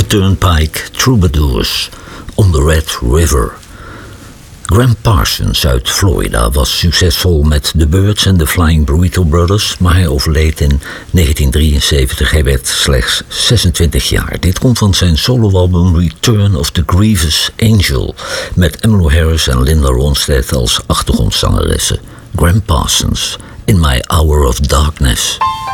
The Turnpike Troubadours on the Red River. Gram Parsons uit Florida was succesvol met The Byrds en de Flying Burrito Brothers, maar hij overleed in 1973. Hij werd slechts 26 jaar. Dit komt van zijn soloalbum Return of the Grievous Angel, met Emmylou Harris en Linda Ronstadt als achtergrondzangeressen. Gram Parsons, In My Hour of Darkness.